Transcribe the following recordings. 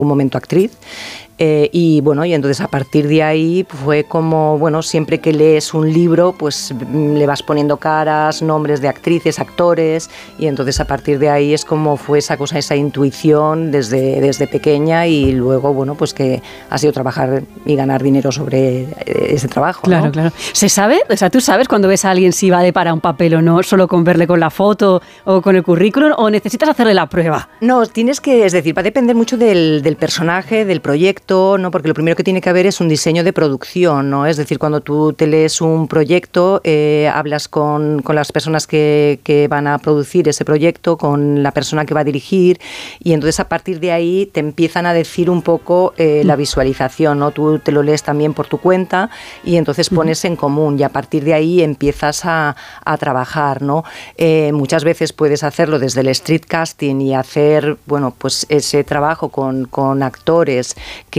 un momento actriz. Y bueno, y entonces a partir de ahí fue como, bueno, siempre que lees un libro, pues le vas poniendo caras, nombres de actrices, actores, y entonces a partir de ahí es como fue esa cosa, esa intuición desde pequeña, y luego, bueno, pues que ha sido trabajar y ganar dinero sobre ese trabajo, claro, ¿no? Claro. ¿Se sabe? O sea, ¿tú sabes cuando ves a alguien si va de para un papel o no, solo con verle con la foto o con el currículum, o necesitas hacerle la prueba? No, tienes que, es decir, va a depender mucho del personaje, del proyecto, ¿no? Porque lo primero que tiene que haber es un diseño de producción, ¿no? Es decir, cuando tú te lees un proyecto, hablas con las personas que van a producir ese proyecto, con la persona que va a dirigir, y entonces a partir de ahí te empiezan a decir un poco la visualización, ¿no? Tú te lo lees también por tu cuenta y entonces pones en común, y a partir de ahí empiezas a trabajar, ¿no? Muchas veces puedes hacerlo desde el street casting y hacer, bueno, pues ese trabajo con actores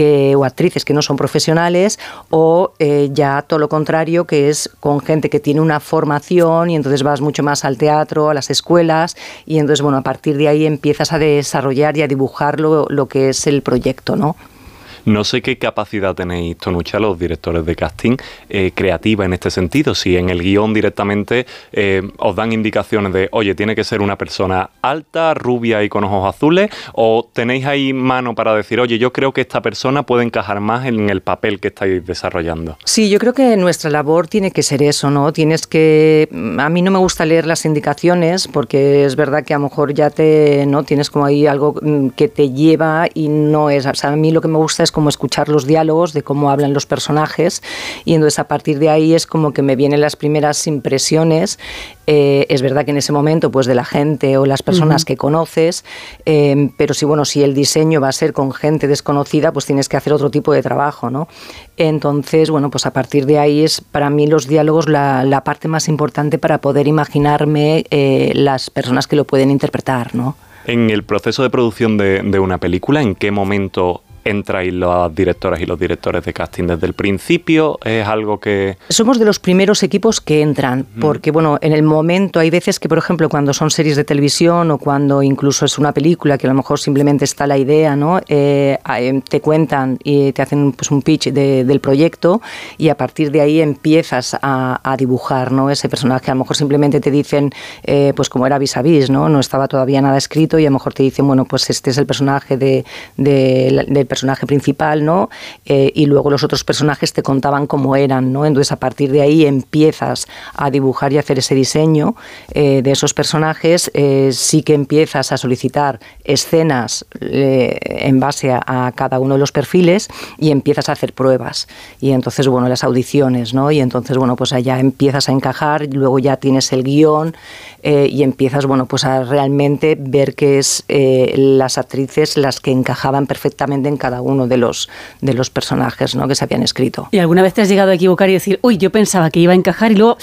o actrices que no son profesionales, o ya todo lo contrario, que es con gente que tiene una formación, y entonces vas mucho más al teatro, a las escuelas, y entonces, bueno, a partir de ahí empiezas a desarrollar y a dibujar lo que es el proyecto, ¿no? No sé qué capacidad tenéis, Tonucha, los directores de casting, creativa en este sentido. Si en el guión directamente os dan indicaciones de, oye, tiene que ser una persona alta, rubia y con ojos azules, o tenéis ahí mano para decir, oye, yo creo que esta persona puede encajar más en el papel que estáis desarrollando. Sí, yo creo que nuestra labor tiene que ser eso, ¿no? Tienes que... A mí no me gusta leer las indicaciones, porque es verdad que a lo mejor ya ¿no? Tienes como ahí algo que te lleva y no es... O sea, a mí lo que me gusta es como escuchar los diálogos de cómo hablan los personajes, y entonces a partir de ahí es como que me vienen las primeras impresiones. Es verdad que en ese momento pues de la gente o las personas que conoces, pero si el diseño va a ser con gente desconocida, pues tienes que hacer otro tipo de trabajo, ¿no? Entonces, bueno, pues a partir de ahí es para mí los diálogos la parte más importante para poder imaginarme las personas que lo pueden interpretar, ¿no? En el proceso de producción de una película, ¿en qué momento entráis las directoras y los directores de casting? ¿Desde el principio es algo que...? Somos de los primeros equipos que entran, porque bueno, en el momento hay veces que, por ejemplo, cuando son series de televisión o cuando incluso es una película que a lo mejor simplemente está la idea, ¿no? Te cuentan y te hacen pues un pitch del proyecto, y a partir de ahí empiezas a dibujar, ¿no? Ese personaje. A lo mejor simplemente te dicen, pues como era Vis a Vis, ¿no? No estaba todavía nada escrito, y a lo mejor te dicen, bueno, pues este es el personaje del personaje principal, ¿no? Y luego los otros personajes te contaban cómo eran, ¿no? Entonces a partir de ahí empiezas a dibujar y hacer ese diseño de esos personajes. Sí que empiezas a solicitar escenas en base a cada uno de los perfiles, y empiezas a hacer pruebas, y entonces, bueno, las audiciones, ¿no? Y entonces, bueno, pues allá empiezas a encajar, y luego ya tienes el guión, y empiezas, bueno, pues a realmente ver que es las actrices las que encajaban perfectamente en cada uno de los personajes, ¿no? Que se habían escrito. ¿Y alguna vez te has llegado a equivocar y decir, uy, yo pensaba que iba a encajar y luego...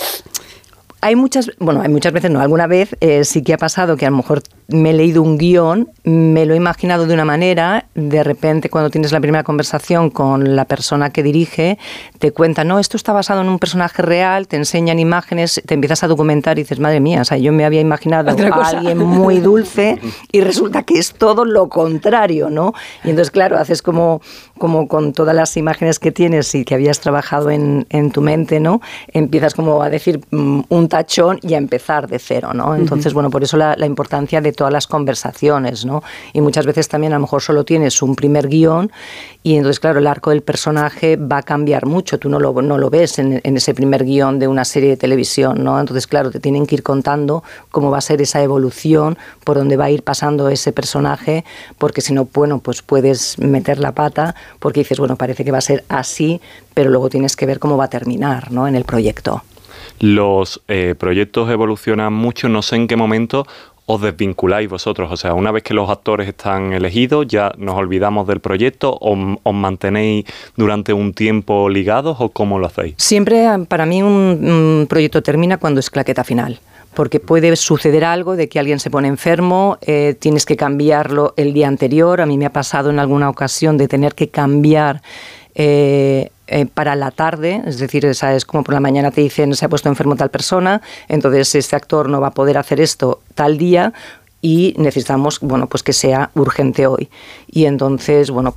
Hay muchas veces no, alguna vez sí que ha pasado que a lo mejor me he leído un guión, me lo he imaginado de una manera, de repente cuando tienes la primera conversación con la persona que dirige, te cuentan, no, esto está basado en un personaje real, te enseñan imágenes, te empiezas a documentar y dices, madre mía, o sea, yo me había imaginado a alguien muy dulce y resulta que es todo lo contrario, ¿no? Y entonces, claro, haces como con todas las imágenes que tienes y que habías trabajado en tu mente, ¿no? Empiezas como a decir un tachón y a empezar de cero, ¿no? Entonces, bueno, por eso la importancia de todas las conversaciones, ¿no? Y muchas veces también a lo mejor solo tienes un primer guión, y entonces, claro, el arco del personaje va a cambiar mucho, tú no lo ves en ese primer guión de una serie de televisión, ¿no? Entonces, claro, te tienen que ir contando cómo va a ser esa evolución, por dónde va a ir pasando ese personaje, porque si no, bueno, pues puedes meter la pata, porque dices, bueno, parece que va a ser así, pero luego tienes que ver cómo va a terminar, ¿no? En el proyecto. Los proyectos evolucionan mucho, no sé en qué momento os desvinculáis vosotros, o sea, una vez que los actores están elegidos, ya nos olvidamos del proyecto, o os mantenéis durante un tiempo ligados, o cómo lo hacéis. Siempre, para mí, un proyecto termina cuando es claqueta final, porque puede suceder algo de que alguien se pone enfermo, tienes que cambiarlo el día anterior. A mí me ha pasado en alguna ocasión de tener que cambiar para la tarde, es decir, es como por la mañana te dicen se ha puesto enfermo tal persona, entonces este actor no va a poder hacer esto tal día y necesitamos, bueno, pues que sea urgente hoy. Y entonces, bueno,